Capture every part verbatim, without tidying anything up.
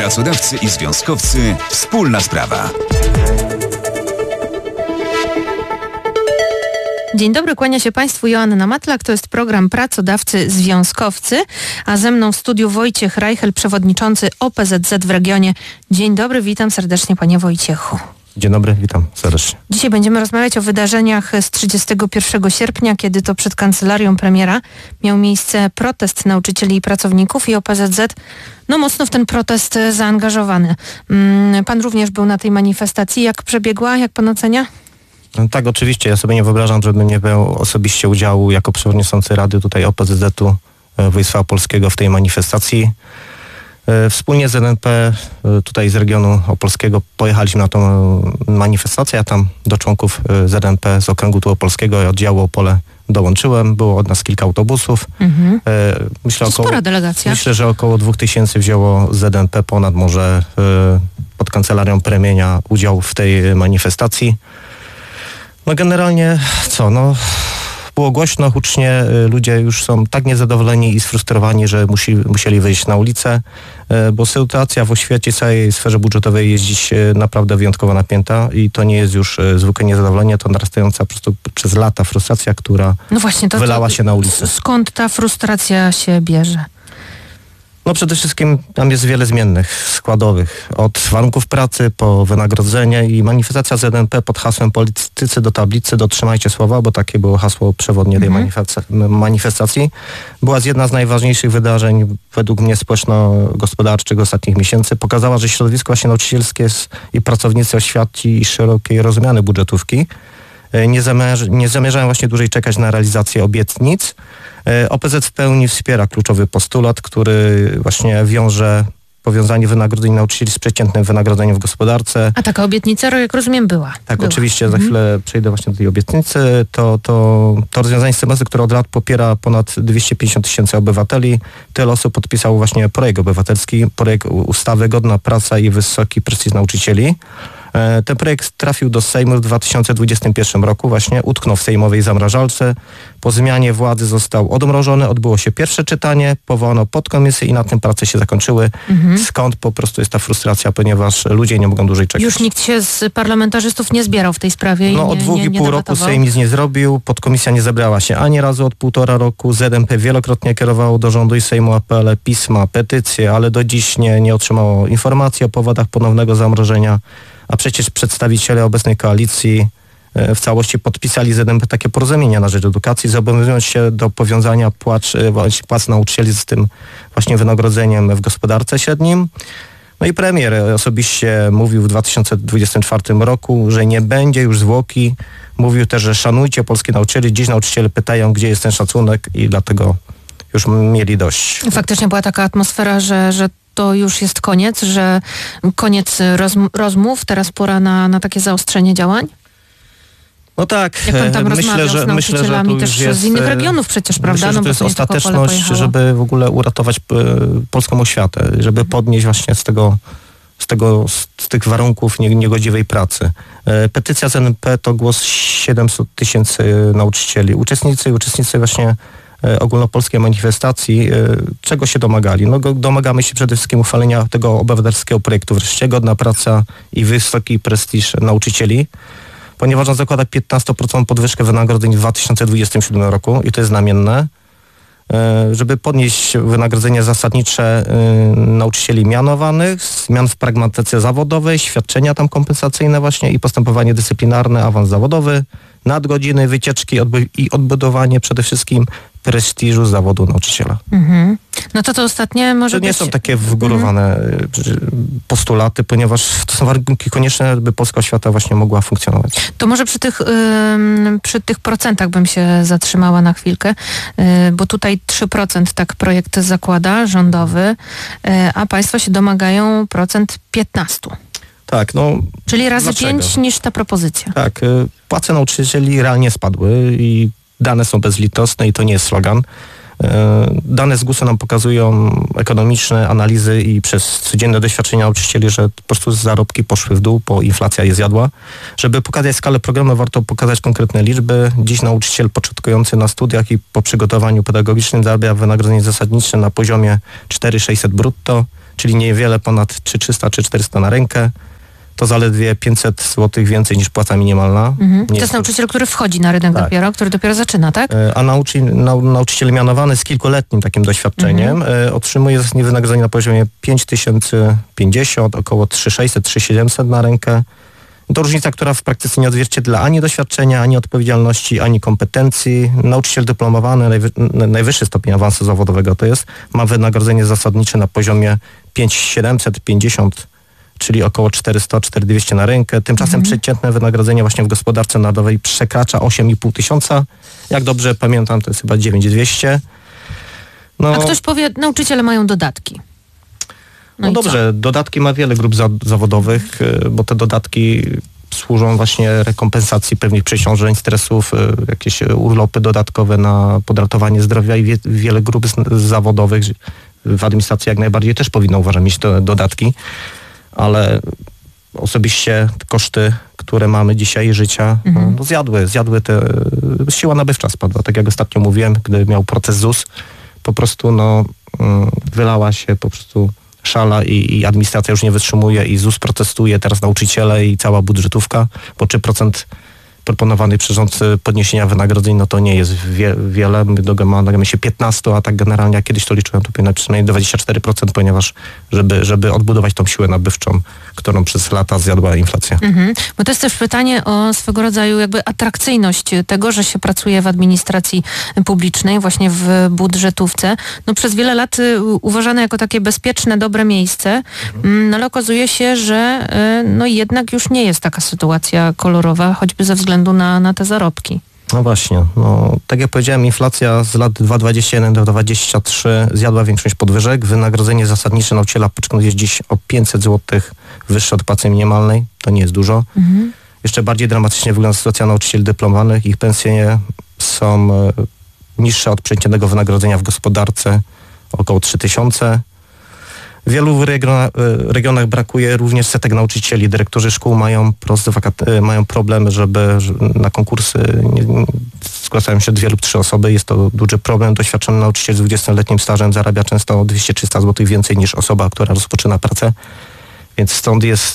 Pracodawcy i związkowcy. Wspólna sprawa. Dzień dobry, kłania się Państwu Joanna Matlak. To jest program Pracodawcy Związkowcy, a ze mną w studiu Wojciech Reichel, przewodniczący O P Z Z w regionie. Dzień dobry, witam serdecznie Panie Wojciechu. Dzień dobry, witam serdecznie. Dzisiaj będziemy rozmawiać o wydarzeniach z trzydziestego pierwszego sierpnia, kiedy to przed kancelarią premiera miał miejsce protest nauczycieli i pracowników i O P Z Z no mocno w ten protest zaangażowany. Pan również był na tej manifestacji. Jak przebiegła? Jak Pan ocenia? No tak, oczywiście. Ja sobie nie wyobrażam, żebym nie brał osobiście udziału jako przewodniczący Rady tutaj O P Z Z-u Województwa Opolskiego w tej manifestacji. Wspólnie z N P tutaj z regionu opolskiego pojechaliśmy na tą manifestację. Ja tam do członków z N P z okręgu tu opolskiego i oddziału Opole dołączyłem. Było od nas kilka autobusów. Mhm. Myślę, to około, spora delegacja. Myślę, że około dwóch tysięcy wzięło z N P ponad może pod kancelarią premiera udział w tej manifestacji. No generalnie co, no było głośno, hucznie, ludzie już są tak niezadowoleni i sfrustrowani, że musi, musieli wyjść na ulicę, bo sytuacja w oświacie, całej sferze budżetowej jest dziś naprawdę wyjątkowo napięta i to nie jest już zwykłe niezadowolenie, to narastająca po prostu przez lata frustracja, która no właśnie, to, wylała to, się na ulicę. Skąd ta frustracja się bierze? No przede wszystkim tam jest wiele zmiennych, składowych. Od warunków pracy po wynagrodzenie i manifestacja z N P pod hasłem politycy do tablicy, dotrzymajcie słowa, bo takie było hasło przewodnie tej mhm. manifestacji. Była jedna z najważniejszych wydarzeń według mnie społeczno-gospodarczych ostatnich miesięcy. Pokazała, że środowisko właśnie nauczycielskie i pracownicy oświaty i szerokiej rozumiane budżetówki nie, zamierz, nie zamierzają właśnie dłużej czekać na realizację obietnic. O P Z w pełni wspiera kluczowy postulat, który właśnie wiąże powiązanie wynagrodzeń nauczycieli z przeciętnym wynagrodzeniem w gospodarce. A taka obietnica, jak rozumiem, była. Tak, była. Oczywiście, za mhm. chwilę przejdę właśnie do tej obietnicy. To, to, to rozwiązanie systemu, które od lat popiera ponad dwieście pięćdziesiąt tysięcy obywateli. Tyle osób podpisało właśnie projekt obywatelski, projekt ustawy Godna praca i wysoki prestiż nauczycieli. Ten projekt trafił do Sejmu w dwa tysiące dwudziestym pierwszym roku, właśnie utknął w sejmowej zamrażalce. Po zmianie władzy został odmrożony, odbyło się pierwsze czytanie, powołano podkomisję i na tym prace się zakończyły. Mhm. Skąd po prostu jest ta frustracja, ponieważ ludzie nie mogą dłużej czekać. Już nikt się z parlamentarzystów nie zbierał w tej sprawie i No nie, od dwóch nie, i nie pół roku Sejm nic nie zrobił, podkomisja nie zebrała się ani razu od półtora roku. Z N P wielokrotnie kierowało do rządu i Sejmu apele, pisma, petycje, ale do dziś nie, nie otrzymało informacji o powodach ponownego zamrożenia. A przecież przedstawiciele obecnej koalicji w całości podpisali z N P takie porozumienia na rzecz edukacji, zobowiązując się do powiązania płac, płac nauczycieli z tym właśnie wynagrodzeniem w gospodarce średnim. No i premier osobiście mówił w dwa tysiące dwudziestym czwartym roku, że nie będzie już zwłoki. Mówił też, że szanujcie polskich nauczycieli. Dziś nauczyciele pytają, gdzie jest ten szacunek i dlatego już mieli dość. Faktycznie była taka atmosfera, że, że to już jest koniec, że koniec rozm- rozmów, teraz pora na, na takie zaostrzenie działań? No tak, jak pan tam myślę, rozmawiał że z nauczycielami myślę, że też jest, z innych regionów przecież, prawda? Myślę, że no, to jest to ostateczność, żeby w ogóle uratować y, polską oświatę, żeby podnieść właśnie z tego, z tego, z tych warunków nie, niegodziwej pracy. Y, petycja z N P to głos siedemset tysięcy nauczycieli. Uczestnicy i uczestnicy właśnie ogólnopolskiej manifestacji, czego się domagali? No domagamy się przede wszystkim uchwalenia tego obywatelskiego projektu wreszcie, godna praca i wysoki prestiż nauczycieli, ponieważ on zakłada piętnaście procent podwyżkę wynagrodzeń w dwa tysiące dwudziestym siódmym roku i to jest znamienne, żeby podnieść wynagrodzenia zasadnicze nauczycieli mianowanych, zmian w pragmatyce zawodowej, świadczenia tam kompensacyjne właśnie i postępowanie dyscyplinarne, awans zawodowy, nadgodziny, wycieczki odby- i odbudowanie przede wszystkim prestiżu zawodu nauczyciela. Mhm. No to to ostatnie może To nie być... są takie wgórowane mhm. postulaty, ponieważ to są warunki konieczne, by polska oświata właśnie mogła funkcjonować. To może przy tych, yy, przy tych procentach bym się zatrzymała na chwilkę, yy, bo tutaj trzy procent tak projekt zakłada, rządowy, yy, a państwo się domagają procent piętnaście procent. Tak, no. Czyli razy dlaczego? pięć niż ta propozycja. Tak, płace nauczycieli realnie spadły i dane są bezlitosne i to nie jest slogan. Dane z gusu nam pokazują ekonomiczne analizy i przez codzienne doświadczenia nauczycieli, że po prostu zarobki poszły w dół, bo inflacja je zjadła. Żeby pokazać skalę programu, warto pokazać konkretne liczby. Dziś nauczyciel początkujący na studiach i po przygotowaniu pedagogicznym zarabia wynagrodzenie zasadnicze na poziomie cztery tysiące sześćset brutto, czyli niewiele ponad trzy tysiące trzysta czy czterysta na rękę. To zaledwie pięćset złotych więcej niż płaca minimalna. Mhm. To jest nauczyciel, który wchodzi na rynek tak. dopiero, który dopiero zaczyna, tak? A nauczy, nau, nauczyciel mianowany z kilkuletnim takim doświadczeniem mhm. otrzymuje wynagrodzenie na poziomie pięć tysięcy pięćdziesiąt, około trzy tysiące sześćset, trzy tysiące siedemset na rękę. To różnica, która w praktyce nie odzwierciedla ani doświadczenia, ani odpowiedzialności, ani kompetencji. Nauczyciel dyplomowany, najwy, najwyższy stopień awansu zawodowego to jest, ma wynagrodzenie zasadnicze na poziomie pięć tysięcy siedemset pięćdziesiąt, czyli około czterysta, cztery tysiące dwieście na rękę. Tymczasem mhm. przeciętne wynagrodzenie właśnie w gospodarce narodowej przekracza osiem i pół tysiąca. Jak dobrze pamiętam, to jest chyba dziewięć tysięcy dwieście. No, a ktoś powie, nauczyciele mają dodatki. No, no dobrze, co? Dodatki ma wiele grup za, zawodowych, bo te dodatki służą właśnie rekompensacji pewnych przeciążeń, stresów, jakieś urlopy dodatkowe na podratowanie zdrowia i wie, wiele grup z, zawodowych w administracji jak najbardziej też powinno, uważam, mieć te dodatki, ale osobiście koszty, które mamy dzisiaj życia, mhm. no, zjadły, zjadły te, siła nabywcza spadła, tak jak ostatnio mówiłem, gdy miał protest ZUS, po prostu no wylała się po prostu szala i, i administracja już nie wytrzymuje i ZUS protestuje, teraz nauczyciele i cała budżetówka, bo trzy procent proponowanej przez rząd podniesienia wynagrodzeń, no to nie jest wie, wiele, my domagamy się piętnaście, a tak generalnie jak kiedyś to liczyłem, to powinno przynajmniej dwadzieścia cztery procent, ponieważ żeby, żeby odbudować tą siłę nabywczą, którą przez lata zjadła inflacja. Mhm. Bo to jest też pytanie o swego rodzaju jakby atrakcyjność tego, że się pracuje w administracji publicznej, właśnie w budżetówce. No przez wiele lat uważane jako takie bezpieczne, dobre miejsce, mhm. no ale okazuje się, że no jednak już nie jest taka sytuacja kolorowa, choćby ze względu Na, na te zarobki. No właśnie, no, tak jak powiedziałem, inflacja z lat dwa tysiące dwudziestego pierwszego do dwa tysiące dwudziestego trzeciego zjadła większość podwyżek. Wynagrodzenie zasadnicze nauczyciela jest dziś o pięćset złotych wyższe od płacy minimalnej. To nie jest dużo. Mhm. Jeszcze bardziej dramatycznie wygląda sytuacja nauczycieli dyplomowanych. Ich pensje są e, niższe od przeciętnego wynagrodzenia w gospodarce, około trzy tysiące. W wielu regionach, regionach brakuje również setek nauczycieli. Dyrektorzy szkół mają, proste wakaty, mają problem, żeby na konkursy nie, nie, zgłaszają się dwie lub trzy osoby. Jest to duży problem. Doświadczony nauczyciel z dwudziestoletnim stażem zarabia często dwieście trzysta złotych więcej niż osoba, która rozpoczyna pracę. Więc stąd jest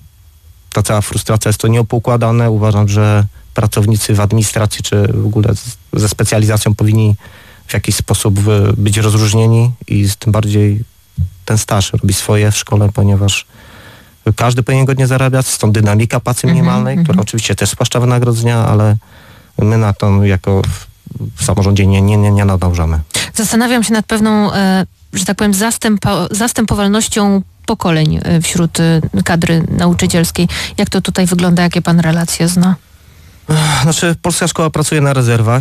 ta cała frustracja, jest to nieopokładane. Uważam, że pracownicy w administracji czy w ogóle ze specjalizacją powinni w jakiś sposób być rozróżnieni i tym bardziej ten staż robi swoje w szkole, ponieważ każdy powinien godnie zarabiać, stąd dynamika płacy minimalnej, mm-hmm. która oczywiście też spłaszcza wynagrodzenia, ale my na to jako w, w samorządzie nie, nie, nie, nie nadążamy. Zastanawiam się nad pewną, e, że tak powiem, zastępo, zastępowalnością pokoleń wśród kadry nauczycielskiej. Jak to tutaj wygląda? Jakie pan relacje zna? Znaczy, polska szkoła pracuje na rezerwach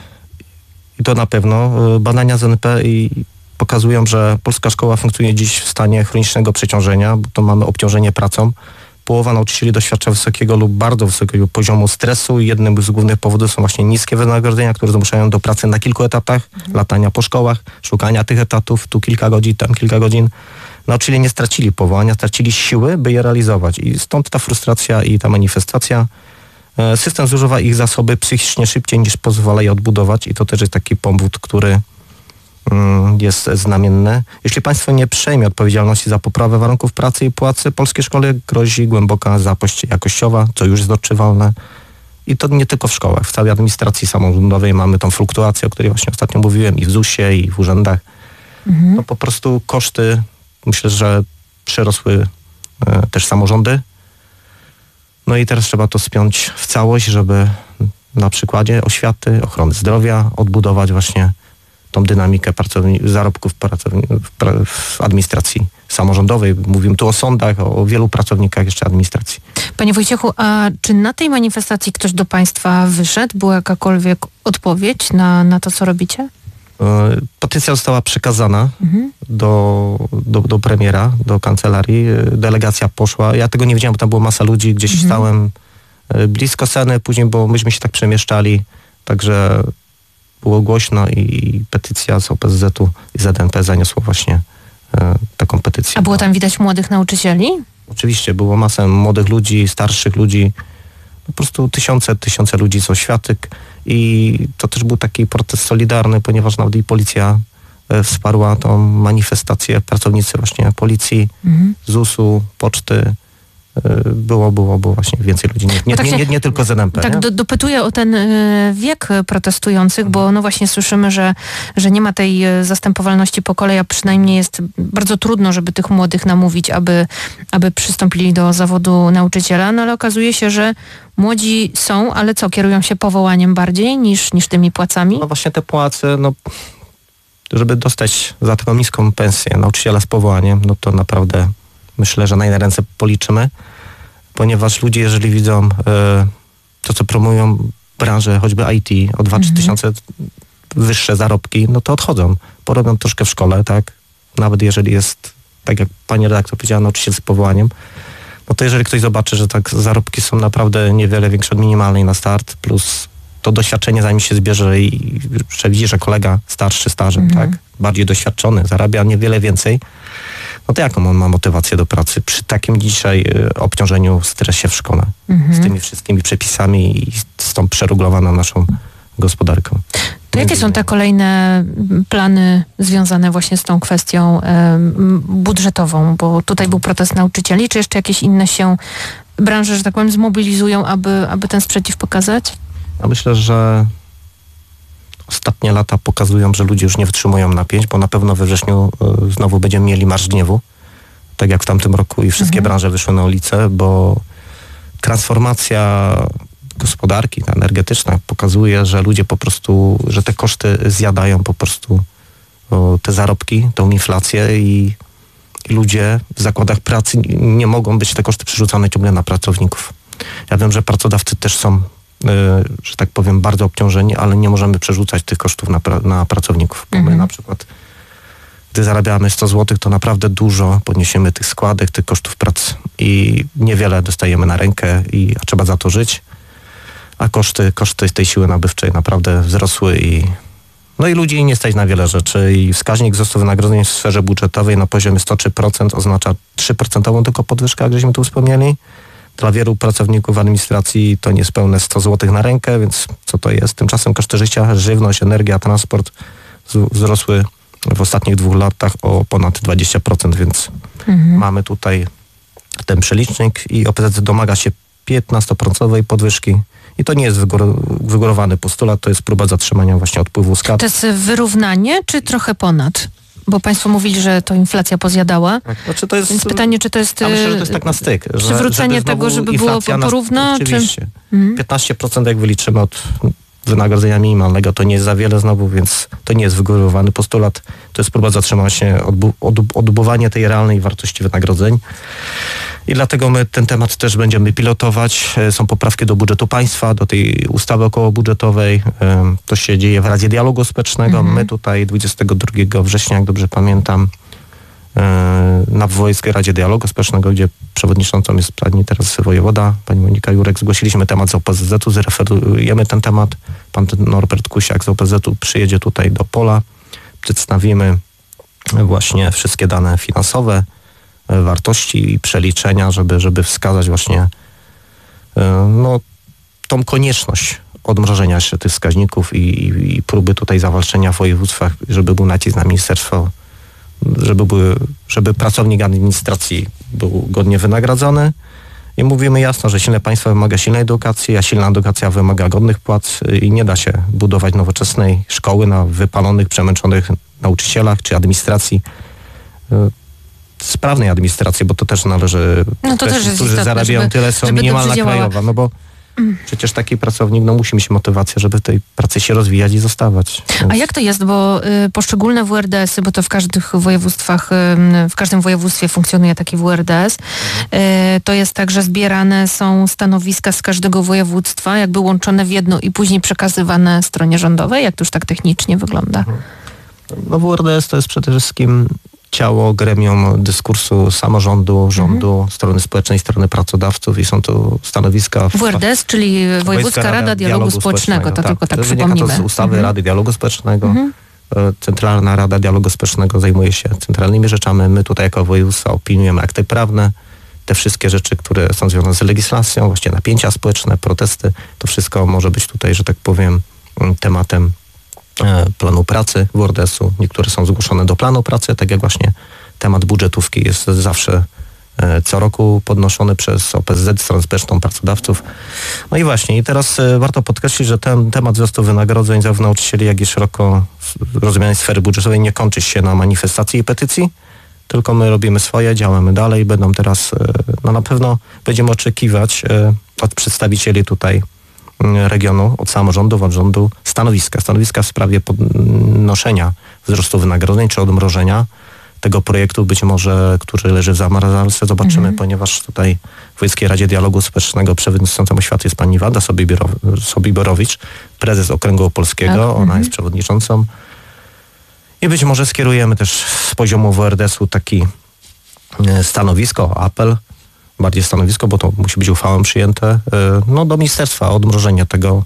i to na pewno. Badania z N P i pokazują, że polska szkoła funkcjonuje dziś w stanie chronicznego przeciążenia, bo to mamy obciążenie pracą. Połowa nauczycieli doświadcza wysokiego lub bardzo wysokiego poziomu stresu i jednym z głównych powodów są właśnie niskie wynagrodzenia, które zmuszają do pracy na kilku etatach, mhm. latania po szkołach, szukania tych etatów, tu kilka godzin, tam kilka godzin. Nauczyciele nie stracili powołania, stracili siły, by je realizować i stąd ta frustracja i ta manifestacja. System zużywa ich zasoby psychicznie szybciej niż pozwala je odbudować i to też jest taki powód, który jest znamienny. Jeśli państwo nie przejmie odpowiedzialności za poprawę warunków pracy i płacy, polskiej szkole grozi głęboka zapaść jakościowa, co już jest odczuwalne. I to nie tylko w szkołach. W całej administracji samorządowej mamy tą fluktuację, o której właśnie ostatnio mówiłem, i w zusie, i w urzędach. Mhm. No po prostu koszty, myślę, że przerosły e, też samorządy. No i teraz trzeba to spiąć w całość, żeby na przykładzie oświaty, ochrony zdrowia odbudować właśnie tą dynamikę pracowni- zarobków pracowni- w, pra- w administracji samorządowej. Mówimy tu o sądach, o wielu pracownikach jeszcze administracji. Panie Wojciechu, a czy na tej manifestacji ktoś do państwa wyszedł? Była jakakolwiek odpowiedź na, na to, co robicie? Petycja została przekazana mhm. do, do, do premiera, do kancelarii. Delegacja poszła. Ja tego nie wiedziałem, bo tam była masa ludzi. Gdzieś mhm. stałem blisko sceny, później, bo myśmy się tak przemieszczali. Także było głośno i petycja z O P Z Z u i Z N P zaniosło właśnie e, taką petycję. A było tam widać młodych nauczycieli? Oczywiście, było masę młodych ludzi, starszych ludzi, po prostu tysiące, tysiące ludzi z oświatek i to też był taki protest solidarny, ponieważ nawet i policja e, wsparła tą manifestację, pracownicy właśnie policji, mhm. Z U S u, poczty. Było, było, było właśnie więcej ludzi, nie, nie, tak się, nie, nie, nie tylko Z N P. Tak, do, dopytuję o ten y, wiek protestujących, bo no właśnie słyszymy, że, że nie ma tej zastępowalności po kolei, a przynajmniej jest bardzo trudno, żeby tych młodych namówić, aby, aby przystąpili do zawodu nauczyciela, no ale okazuje się, że młodzi są, ale co, kierują się powołaniem bardziej niż, niż tymi płacami? No właśnie te płace, no żeby dostać za taką niską pensję nauczyciela z powołaniem, no to naprawdę myślę, że na jednej ręce policzymy, ponieważ ludzie, jeżeli widzą y, to, co promują branżę choćby I T o dwa trzy mhm. tysiące wyższe zarobki, no to odchodzą. Porobią troszkę w szkole, tak? Nawet jeżeli jest, tak jak pani redaktor powiedziała, nauczyciel z powołaniem, no to jeżeli ktoś zobaczy, że tak zarobki są naprawdę niewiele większe od minimalnej na start, plus to doświadczenie zanim się zbierze i że widzi, że kolega starszy stażem, mhm. tak? Bardziej doświadczony, zarabia niewiele więcej, no to jaką on ma motywację do pracy przy takim dzisiaj y, obciążeniu, stresie w szkole, mhm. z tymi wszystkimi przepisami i z tą przeregulowaną naszą gospodarką. To jakie są te kolejne plany związane właśnie z tą kwestią y, budżetową? Bo tutaj był protest nauczycieli, czy jeszcze jakieś inne się branże, że tak powiem, zmobilizują, aby, aby ten sprzeciw pokazać? Ja myślę, że ostatnie lata pokazują, że ludzie już nie wytrzymują napięć, bo na pewno we wrześniu y, znowu będziemy mieli Marsz Gniewu, tak jak w tamtym roku i wszystkie mhm. branże wyszły na ulicę, bo transformacja gospodarki, ta energetyczna pokazuje, że ludzie po prostu, że te koszty zjadają po prostu o, te zarobki, tą inflację i, i ludzie w zakładach pracy nie mogą być te koszty przerzucane ciągle na pracowników. Ja wiem, że pracodawcy też są że tak powiem, bardzo obciążeni, ale nie możemy przerzucać tych kosztów na, pra- na pracowników. Bo mhm. my na przykład, gdy zarabiamy sto złotych, to naprawdę dużo podniesiemy tych składek, tych kosztów pracy i niewiele dostajemy na rękę, i, a trzeba za to żyć, a koszty, koszty tej siły nabywczej naprawdę wzrosły i no i ludzi nie stać na wiele rzeczy i wskaźnik wzrostu wynagrodzeń w sferze budżetowej na poziomie sto trzy procent oznacza trzy procent tylko podwyżkę, jak żeśmy tu wspomnieli. Dla wielu pracowników administracji to niespełne sto złotych na rękę, więc co to jest? Tymczasem koszty życia, żywność, energia, transport wzrosły w ostatnich dwóch latach o ponad dwadzieścia procent, więc mhm. mamy tutaj ten przelicznik i O P Z Z domaga się piętnastoprocentowej podwyżki. I to nie jest wygór, wygórowany postulat, to jest próba zatrzymania właśnie odpływu z kat. To jest wyrównanie, czy trochę ponad? Bo państwo mówili, że to inflacja pozjadała. Tak. Znaczy to jest, Więc pytanie, czy to jest... Ja myślę, że to jest tak na styk. Przywrócenie żeby tego, żeby było porówno? Oczywiście. Czy... Mhm. piętnaście procent jak wyliczymy od wynagrodzenia minimalnego, to nie jest za wiele znowu, więc to nie jest wygórowany postulat. To jest próba zatrzymania się, odbu- odb- odbudowania tej realnej wartości wynagrodzeń. I dlatego my ten temat też będziemy pilotować. Są poprawki do budżetu państwa, do tej ustawy okołobudżetowej. To się dzieje w Radzie Dialogu Społecznego. Mhm. My tutaj dwudziestego drugiego września, jak dobrze pamiętam, na Wojewódzkiej Radzie Dialogu Społecznego, gdzie przewodniczącą jest pani teraz wojewoda, pani Monika Jurek, zgłosiliśmy temat z O P Z Z u, zreferujemy ten temat. Pan Norbert Kusiak z O P Z Z u przyjedzie tutaj do Pola. Przedstawimy właśnie wszystkie dane finansowe, wartości i przeliczenia, żeby, żeby wskazać właśnie no, tą konieczność odmrożenia się tych wskaźników i, i, i próby tutaj zawalczenia w województwach, żeby był nacisk na ministerstwo, żeby, były, żeby pracownik administracji był godnie wynagradzany. I mówimy jasno, że silne państwo wymaga silnej edukacji, a silna edukacja wymaga godnych płac i nie da się budować nowoczesnej szkoły na wypalonych, przemęczonych nauczycielach czy administracji, sprawnej administracji, bo to też należy, no to też którzy istotne, zarabiają żeby, tyle, są minimalna krajowa, no bo mm. przecież taki pracownik, no musi mieć motywację, żeby w tej pracy się rozwijać i zostawać. Więc... A jak to jest, bo y, poszczególne W R D S y, bo to w każdych województwach, y, w każdym województwie funkcjonuje taki W R D S, y, to jest tak, że zbierane są stanowiska z każdego województwa, jakby łączone w jedno i później przekazywane stronie rządowej, jak to już tak technicznie wygląda? No W R D S to jest przede wszystkim ciało, gremium dyskursu samorządu, rządu, mhm. strony społecznej, strony pracodawców i są to stanowiska... W, W R D S, czyli Wojewódzka Rada, Rada Dialogu, Dialogu Społecznego, Społecznego, to tak, tylko tak przypomnimy. To z ustawy mhm. Rady Dialogu Społecznego. Mhm. Centralna Rada Dialogu Społecznego zajmuje się centralnymi rzeczami. My tutaj jako województwo opiniujemy akty prawne, te wszystkie rzeczy, które są związane z legislacją, właśnie napięcia społeczne, protesty, to wszystko może być tutaj, że tak powiem, tematem planu pracy w R D S-u. Niektóre są zgłoszone do planu pracy, tak jak właśnie temat budżetówki jest zawsze co roku podnoszony przez O P Z Z, stronę społeczną, pracodawców. No i właśnie, i teraz warto podkreślić, że ten temat wzrostu wynagrodzeń zarówno nauczycieli, jak i szeroko rozumianej sfery budżetowej nie kończy się na manifestacji i petycji, tylko my robimy swoje, działamy dalej. Będą teraz, no na pewno będziemy oczekiwać od przedstawicieli tutaj regionu, od samorządów, od rządu stanowiska. Stanowiska w sprawie podnoszenia wzrostu wynagrodzeń czy odmrożenia tego projektu, być może, który leży w zamrażalce, zobaczymy, mhm. ponieważ tutaj w Wojewódzkiej Radzie Dialogu Społecznego przewodniczącą oświaty jest pani Wanda Sobiborowicz, prezes Okręgu Opolskiego, tak. ona mhm. jest przewodniczącą. I być może skierujemy też z poziomu W R D S-u taki stanowisko, apel, bardziej stanowisko, bo to musi być uchwałą przyjęte, no do ministerstwa o odmrożenie tego,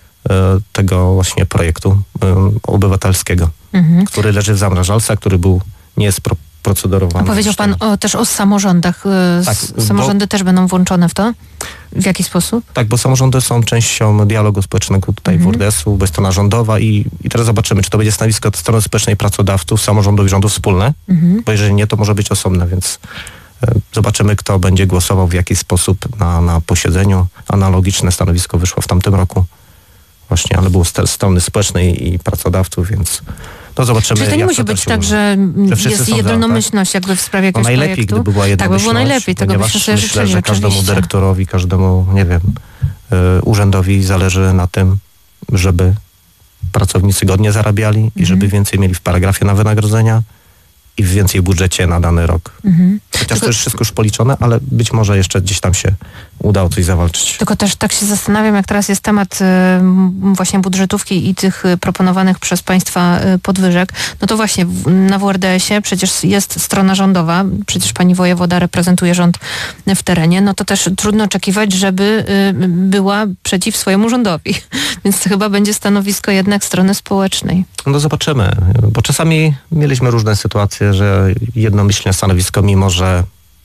tego właśnie projektu obywatelskiego, mhm. który leży w zamrażalce, a który był, nie jest pro, procedurowany. A powiedział pan o, też o samorządach. Tak, Samorządy bo, też będą włączone w to? W jaki sposób? Tak, bo samorządy są częścią dialogu społecznego tutaj mhm. w R D S-u, bo jest strona rządowa i, i teraz zobaczymy, czy to będzie stanowisko strony społecznej pracodawców, samorządów i rządów wspólne, mhm. bo jeżeli nie, to może być osobne, więc zobaczymy, kto będzie głosował w jaki sposób na, na posiedzeniu. Analogiczne stanowisko wyszło w tamtym roku właśnie, ale było z strony społecznej i pracodawców, więc no zobaczymy. Czyli to nie musi być tak, że, że jest jednomyślność tak? jakby w sprawie jakiegoś no najlepiej, projektu. Gdyby była jednomyślność. Tak, by było najlepiej, tego byśmy sobie myślę, życzyli, że każdemu oczywiście. dyrektorowi, każdemu, nie wiem, y, urzędowi zależy na tym, żeby pracownicy godnie zarabiali mhm. i żeby więcej mieli w paragrafie na wynagrodzenia i więcej w budżecie na dany rok. Mhm. Chociaż Tylko... to jest wszystko już policzone, ale być może jeszcze gdzieś tam się udało coś zawalczyć. Tylko też tak się zastanawiam, jak teraz jest temat y, właśnie budżetówki i tych y, proponowanych przez państwa y, podwyżek, no to właśnie w, na W R D S-ie przecież jest strona rządowa, przecież pani wojewoda reprezentuje rząd w terenie, no to też trudno oczekiwać, żeby y, była przeciw swojemu rządowi. Więc to chyba będzie stanowisko jednak strony społecznej. No zobaczymy, bo czasami mieliśmy różne sytuacje, że jednomyślne stanowisko, mimo że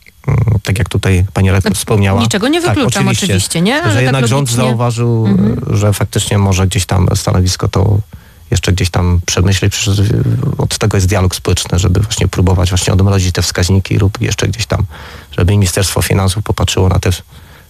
tak jak tutaj pani redaktor wspomniała. Niczego nie wykluczam tak, oczywiście, oczywiście, nie? Ale że jednak tak rząd logicznie... zauważył, mhm. że faktycznie może gdzieś tam stanowisko to jeszcze gdzieś tam przemyśleć. Przecież od tego jest dialog społeczny, żeby właśnie próbować właśnie odmrozić te wskaźniki lub jeszcze gdzieś tam, żeby Ministerstwo Finansów popatrzyło na te y,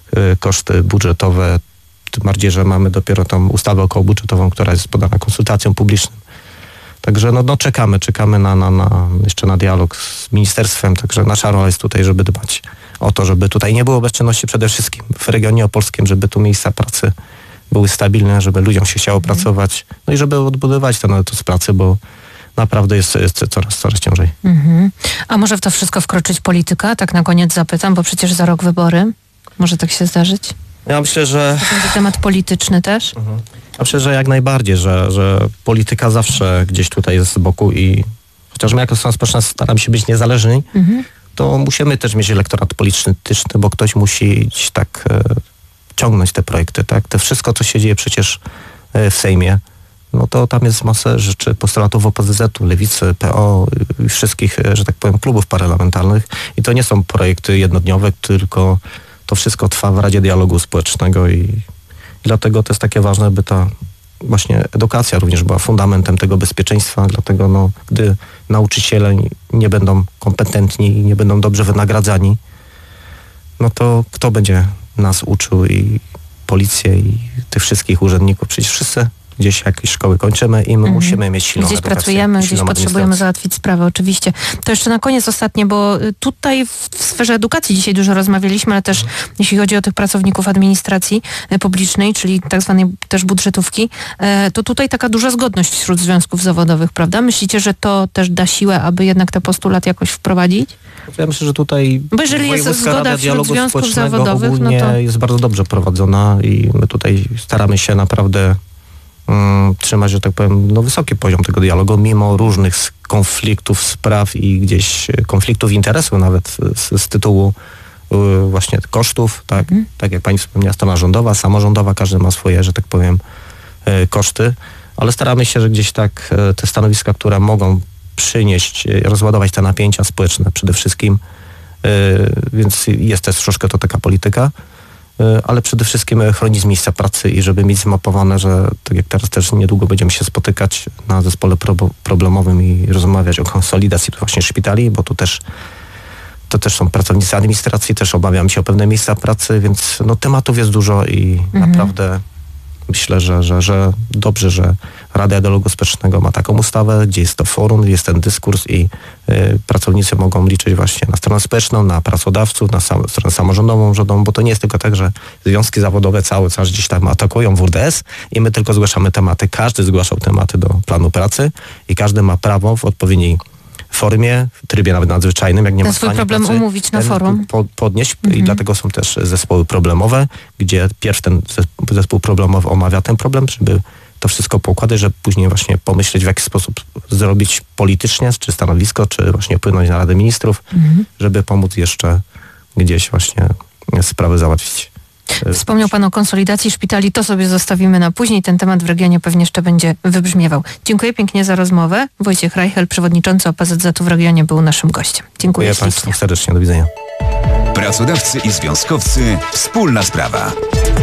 koszty budżetowe. Tym bardziej, że mamy dopiero tą ustawę okołobudżetową, która jest podana konsultacjom publicznym. Także no, no czekamy, czekamy na, na, na jeszcze na dialog z ministerstwem, także nasza rola jest tutaj, żeby dbać o to, żeby tutaj nie było bezczynności przede wszystkim w regionie opolskim, żeby tu miejsca pracy były stabilne, żeby ludziom się chciało mhm. pracować, no i żeby odbudować ten etat pracy, bo naprawdę jest, jest coraz, coraz ciężej. Mhm. A może w to wszystko wkroczyć polityka? Tak na koniec zapytam, bo przecież za rok wybory. Może tak się zdarzyć? Ja myślę, że... To będzie temat polityczny też? Mhm. Ja myślę, że jak najbardziej, że, że polityka zawsze gdzieś tutaj jest z boku i chociaż my jako strona społeczna staramy się być niezależni, mhm. to musimy też mieć elektorat polityczny, bo ktoś musi gdzieś tak e, ciągnąć te projekty, tak? Te wszystko, co się dzieje przecież e, w Sejmie, no to tam jest masę rzeczy, postulatów O P Z Z-u, Lewicy, P O i wszystkich, że tak powiem, klubów parlamentarnych i to nie są projekty jednodniowe, tylko to wszystko trwa w Radzie Dialogu Społecznego i dlatego to jest takie ważne, by ta właśnie edukacja również była fundamentem tego bezpieczeństwa, dlatego no, gdy nauczyciele nie będą kompetentni i nie będą dobrze wynagradzani, no to kto będzie nas uczył i policję i tych wszystkich urzędników? Przecież wszyscy gdzieś jakieś szkoły kończymy i my mm. musimy mieć silną Gdzieś edukację, pracujemy, silną gdzieś potrzebujemy załatwić sprawę, oczywiście. To jeszcze na koniec ostatnie, bo tutaj w, w sferze edukacji dzisiaj dużo rozmawialiśmy, ale też mm. jeśli chodzi o tych pracowników administracji publicznej, czyli tak zwanej też budżetówki, to tutaj taka duża zgodność wśród związków zawodowych, prawda? Myślicie, że to też da siłę, aby jednak ten postulat jakoś wprowadzić? Ja myślę, że tutaj bo jeżeli jest zgoda wśród związków zawodowych, no to... jest bardzo dobrze prowadzona i my tutaj staramy się naprawdę um, trzymać, że tak powiem, no, wysoki poziom tego dialogu, mimo różnych konfliktów spraw i gdzieś konfliktów interesu nawet z, z tytułu właśnie kosztów, tak, mm. tak jak pani wspomniała, strona rządowa, samorządowa, każdy ma swoje, że tak powiem, koszty, ale staramy się, że gdzieś tak te stanowiska, które mogą przynieść, rozładować te napięcia społeczne przede wszystkim, więc jest też troszkę to taka polityka, ale przede wszystkim chronić miejsca pracy i żeby mieć zmapowane, że tak jak teraz też niedługo będziemy się spotykać na zespole pro- problemowym i rozmawiać o konsolidacji właśnie szpitali, bo tu też to też są pracownicy administracji, też obawiam się o pewne miejsca pracy, więc no tematów jest dużo i mhm. naprawdę myślę, że, że, że dobrze, że Rada Dialogu Społecznego ma taką ustawę, gdzie jest to forum, jest ten dyskurs i y, pracownicy mogą liczyć właśnie na stronę społeczną, na pracodawców, na sam, stronę samorządową, rządową, bo to nie jest tylko tak, że związki zawodowe cały czas gdzieś tam atakują W D S i my tylko zgłaszamy tematy. Każdy zgłaszał tematy do planu pracy i każdy ma prawo w odpowiedniej formie, w trybie nawet nadzwyczajnym, jak nie ten ma swój problem pracy, umówić na forum. Po, podnieść mhm. i dlatego są też zespoły problemowe, gdzie pierw ten zespół problemowy omawia ten problem, żeby to wszystko poukładać, żeby później właśnie pomyśleć, w jaki sposób zrobić politycznie, czy stanowisko, czy właśnie wpłynąć na Radę Ministrów, mhm. żeby pomóc jeszcze gdzieś właśnie sprawy załatwić. Wspomniał Pan o konsolidacji szpitali, to sobie zostawimy na później. Ten temat w regionie pewnie jeszcze będzie wybrzmiewał. Dziękuję pięknie za rozmowę. Wojciech Reichel, przewodniczący O P Z Z-u w regionie, był naszym gościem. Dziękuję, Dziękuję Państwu serdecznie. Do widzenia. Pracodawcy i związkowcy. Wspólna sprawa.